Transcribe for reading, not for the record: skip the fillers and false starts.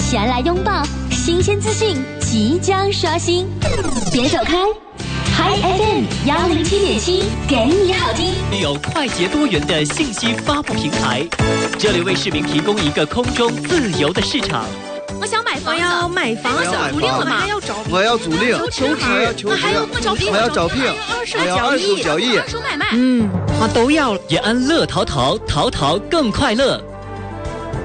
先来拥抱新鲜资讯，即将刷新，别走开。Hi FM 107.7，给你好听。 有快捷多元的信息发布平台，这里为市民提供一个空中自由的市场。 我想买房， 我要买房， 租赁了吗？ 我要租赁， 求职，还有我招聘， 我要招聘， 我要二手交易，二手买卖， 都要了。 也安乐淘淘，淘淘更快乐。